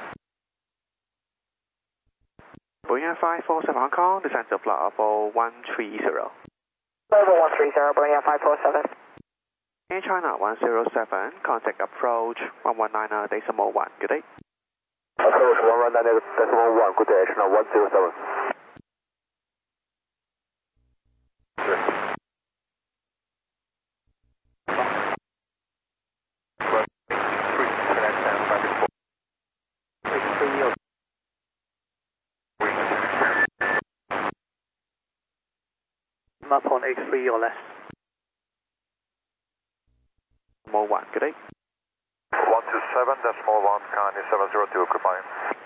Boeing five four seven Hong Kong, descend to flight level one three zero. Level one three zero, Boeing five four seven. Air China one zero seven, contact approach one one nine decimal one, good day. Approach one one nine decimal one, good day, Channel one zero seven. Map on H three or less. Decimal one, good day. one two seven, decimal one, Connie seven zero two, goodbye.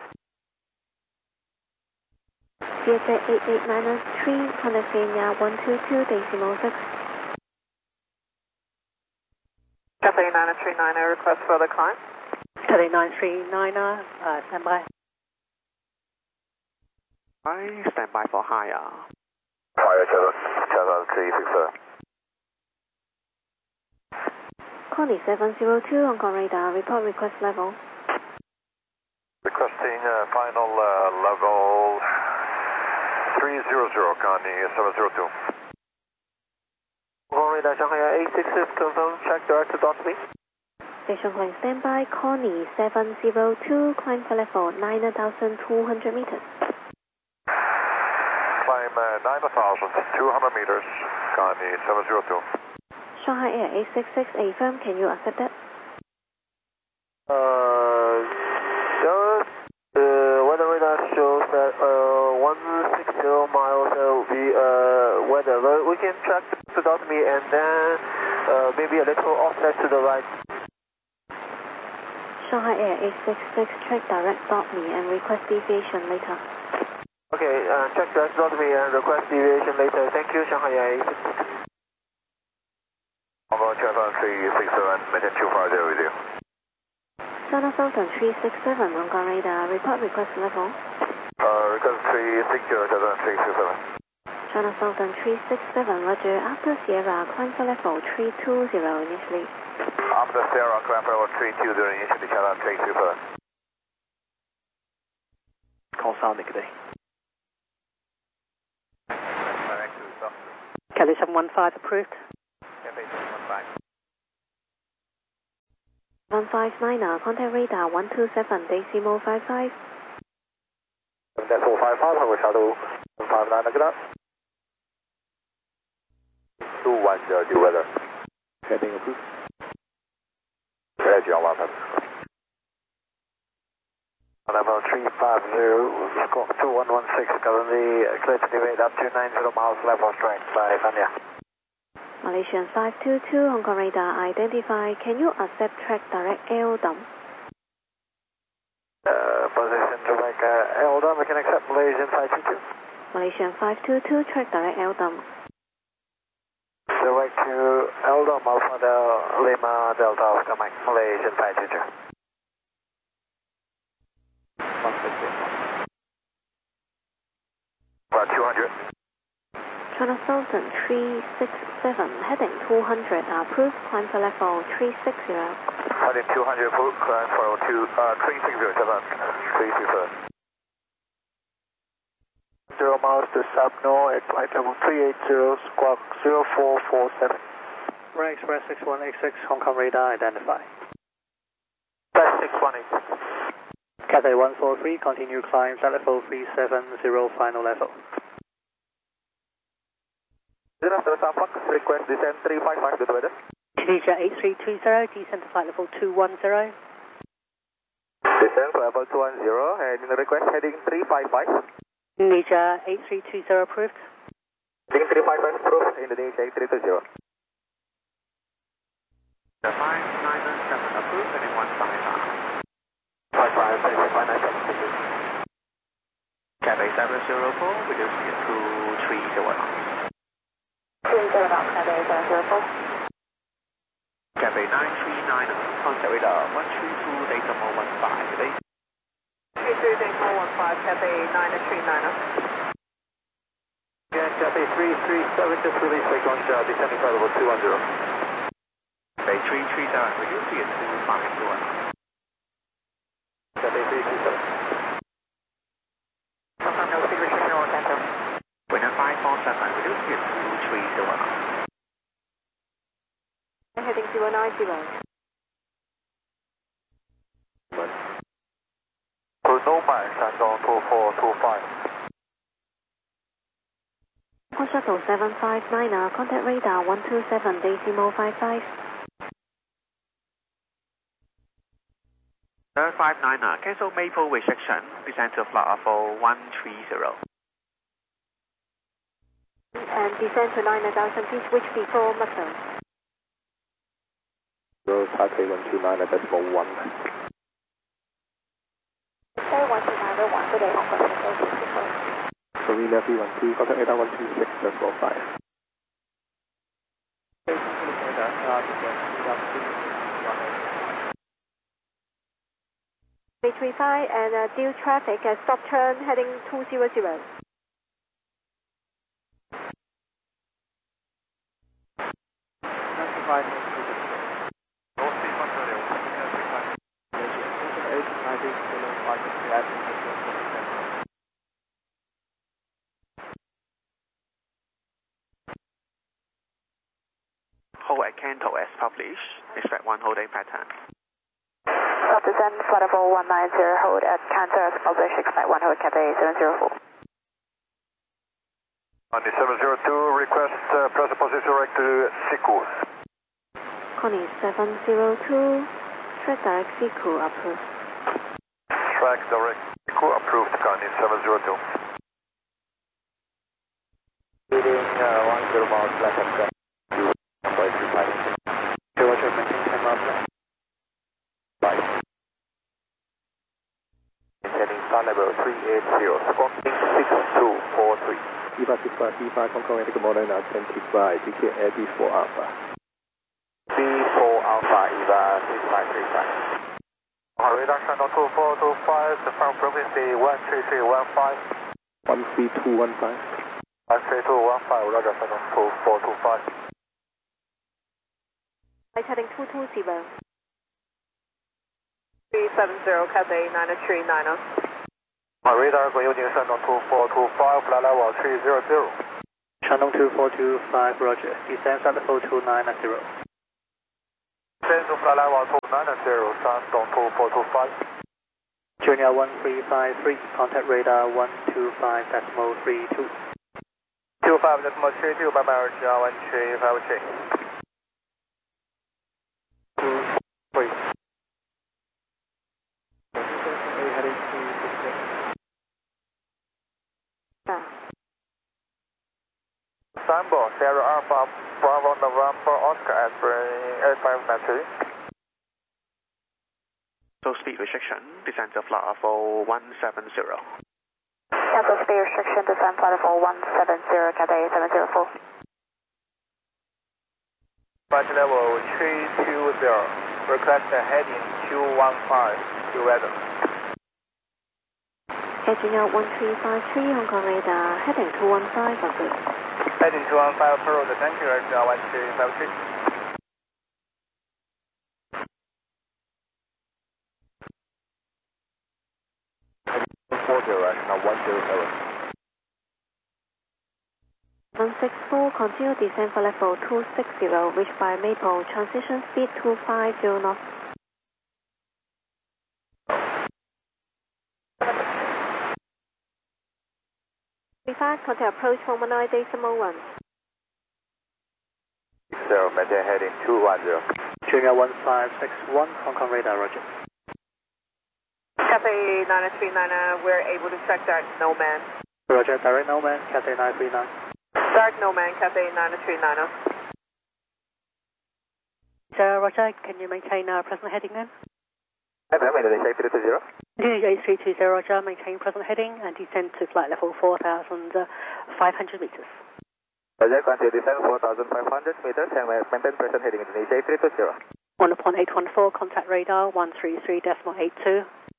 Vietjet eight eight nine three, California one two two, decimal six. Cathay nine three nine, request for the climb. Cathay nine three nine, uh, stand by. I stand by for higher. Fire seven, seven three six seven. Connie seven zero two, Hong Kong radar, report request level. Requesting uh, final uh, level three zero zero, Connie seven zero two. Hong Kong radar, Shanghai eight six six, confirm, check direct to dot me. Station calling standby, Connie seven zero two, climb for level nine thousand two hundred meters. Climb uh, nine thousand two hundred meters, Connie seven zero two. Shanghai Air eight six six, affirm, can you accept that? Uh, just, uh, weather radar shows that, uh, one sixty miles uh, will be, uh, weather. But we can track to dot me and then, uh, maybe a little offset to the right. Shanghai Air eight six six, track direct dot me and request deviation later. Okay, uh, check direct dot me and request deviation later. Thank you, Shanghai Air eight six six. Hong Kong China three six seven, maintain two five zero with you. China Southern three six seven, Hong Kong radar, report request level. Uh, request three six zero, China three six seven. China Southern three six seven, Roger. After Sierra, climb for level three two zero initially. After Sierra, climb for level three two zero initially, China three two zero. Call Sonic today. Cathay seven one five approved. Cathay seven one five. one five niner, contact radar one two seven, decimal five five. Decimal five five, Hongo Shadow one five nine, good up. two one zero, due weather. Heading approved. Ready on one five. Level three five zero, squawk two one one six, currently clear to deviate up to nine zero miles level straight by Tanya. Malaysian five two two, Hong Kong radar identified. Can you accept track direct L dump? Uh, position Jamaica L dump, we can accept Malaysian five two two. Malaysian five two two, track direct L dump. Direct to L dump, Alpha Del Lima Delta Oscar Mike, Malaysian five two two. About two hundred. China Southern three six seven, heading two hundred, approved, climb for level three six zero. Heading two hundred, approved, climb for two, uh, three six zero, seven, three six zero. Zero miles to Subno at flight level three eight zero, squawk zero four four seven. Ray Express six one eight six, Hong Kong radar identified. Express six one eight six. Cathay one four three, continue climb at level three seven zero, final level. Zero after Southwark, request descent three five five, good weather. Tunisia eight three two zero, descend to flight level two one zero. Descent level two one zero, heading request heading three five five. Tunisia eight three two zero approved. Heading three five five approved, Indonesia eight three two zero. The five nine seven approved, heading one five five. five five, five nine seven. Cathay seven zero four, reduce it to three zero one. three zero knots, Cathay seven zero four. Cathay nine three nine, contact radar one three two, decimal one five today. three three decimal one five, Cathay nine three nine. Yeah, Cathay three three seven, just release take launch, uh, descending flight level two one zero. Cathay three three seven, reduce it to five zero one. Cathay three three seven. Confirm no speed restriction or cancel. Winner five four seven, reduce it to three zero one. Heading zero nine zero. Nomad, Shandong two four two five. Hong Shuttle seven five niner, contact radar one two seven, decimal five five. seven five niner, cancel Maple restriction, descend to flight level one three zero. And descend to nine thousand feet, switch before Mutton. Road Taipei one two nine, decimal one. Cathay one two nine one, good day, Hong Kong Cathay six six four. Serena three one two, contact radar one two six, decimal five. three three five and uh, due traffic, uh, stop turn heading two zero zero. Hold at Kanto as published, expect one holding pattern. Stop descent, flight level one nine zero, hold at Cantor as published, expect one hold Cathay seven zero four. Connie seven zero two, request uh, press position direct to Siku. Connie seven zero two, track direct Siku approved. Track direct Siku approved, Connie seven zero two. Leading uh, one zero miles left of track. Number three five. Okay, watch out, maintain ten miles left. Five. Heading flight level three eight zero, squawking six two four three. E five six five, E five, Hong Kong, good morning, identify, D K Air B four Alpha. B four Alpha, Eva six five three five. Our radar channel two four two five, the firm frequency one three three one five. one three two one five. three two one five, Roger, Phantom two four two five. Flight heading two two zero. three seven zero, Cathay nine three nine zero. My radar 右进山东 two four two five, flight level three zero zero. Shandong two four two five, Roger. Descend flight level two nine zero. Descend to flight level two nine zero, Shandong two four two five. Junior one three five three, contact radar one two five decimal three two. two five decimal three two, bye bye, Junior one three five three. Three. Heading to Sambo, Sierra Alpha, Bravo November, Oscar, Aspirin, eight five nine three. So speed restriction, descend to flight level one seven zero. Cancel speed restriction, descend flight level one seven zero, Cathay seven zero four. Flight level three two zero, request heading two one five, to weather. Air Junior one three five three, Hong Kong radar, heading two one five, approved. Heading two one five, approach, thank you, Junior one three five three. four zero, now one zero seven. one six four, continue descent for level two six zero, reach by Maple, transition speed two five zero knots. three five, contact approach one one nine decimal one. zero, maintain heading two one zero. Junior one five six one, Hong Kong radar, Roger. Cathay nine three nine zero, we're able to track that no man. Roger, direct no man, Cathay nine three nine. Dark no man, Cathay nine three nine zero. Sarah, Roger, can you maintain our present heading then? Maintain eight three two zero. eight three two zero, Roger, maintain present heading and descend to flight level four thousand five hundred meters. Roger, continue descend four thousand five hundred meters and maintain present heading Indonesia eight three two zero. one upon eight one four, contact radar one three three decimal eight two.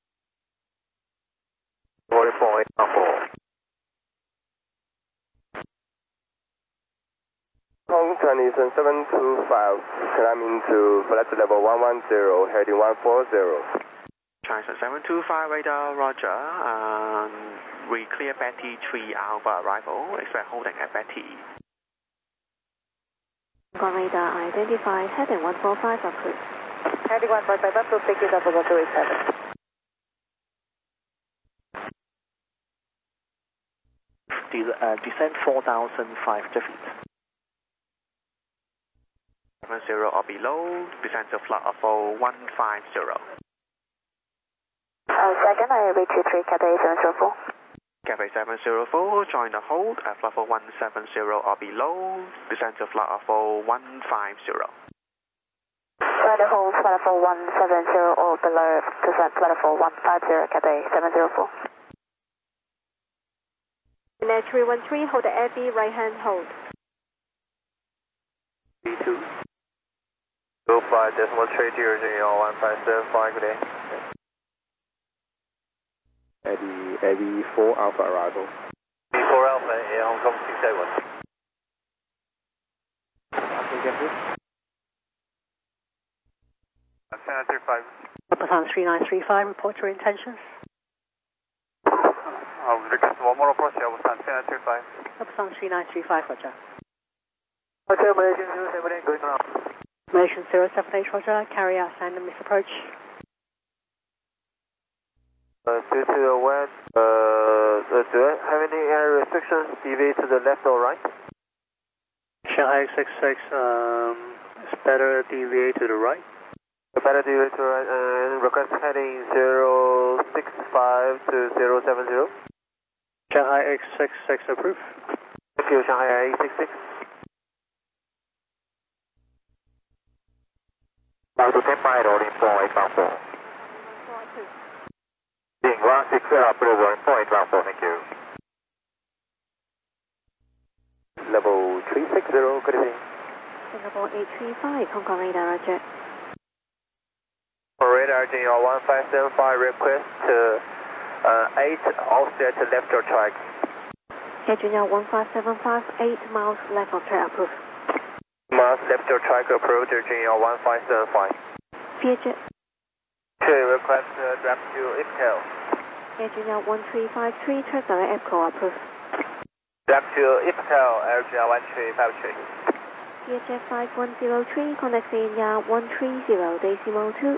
four point one four. Hong Chinese seven two five, climbing to flight level one one zero, heading one four zero. Chinese seven two five radar, Roger. Um, we clear Betty three Alpha arrival, expect holding at Betty. Hong Kong radar identified, heading one four five, approved. Heading one four five, approved, take it up to two eight seven. Uh, descend four thousand five hundred feet. seven zero or below, descend to flight level one five zero. Uh, second, I reach you three, Cathay seven zero four. Cathay seven zero four, join the hold at flight level one seven zero or below, descend to flight level one five zero. Join the hold, flight level one seven zero or below, descend flight level one five zero, Cathay seven zero four. Air three one three, hold the Air B right hand hold. three two. two five decimal three zero zero one five seven five, good day. Eddie, Eddie four Alpha arrival. B four Alpha, Air Hong Kong six eight one. China three five. Upper three nine three five, report your intentions. I'll request one more approach, I will stand China three five. Upper three nine three five, Roger. Hotel Malaysian zero seven eight going around. Malaysian zero seven eight, Roger, carry out stand and misapproach. Uh, two two one, uh, uh, do I have any air restrictions, deviate to the left or right? Shanghai six six, um, it's better deviate to the right. Better deviate to the right, and request heading zero six five to zero seven zero. Shanghai X six six approved. Thank you, Shanghai X six six. Now to ten mile rolling point one four. Being one six zero approval rolling point one four, thank you. Level three six zero, good evening. Singapore eight three five, Hong Kong radar, Roger. For radar, Junior one five seven five, request to uh, eight offset to left your track. Air Junior one five seven five, eight miles left of track approved. Miles left of track approved, Air Junior one five seven five. Vietjet. Okay, request uh, draft to IPTEL. Air Junior one three five three, track direct echo approved. Draft to IPTEL, Air Junior one three five three. Vietjet five one zero three, connect India one three zero decimal two.